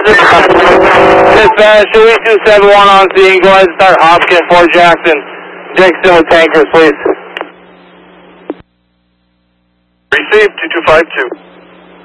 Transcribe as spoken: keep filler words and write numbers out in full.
Dispatch, Louis two seven one on scene. Go ahead and start Hopkins, Fort Jackson. Dixon with tankers, please. Received, two two five two.